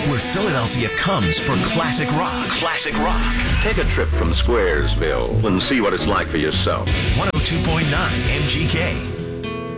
where Philadelphia comes for classic rock. Classic rock. Take a trip from Squaresville and see what it's like for yourself. 102.9 MGK.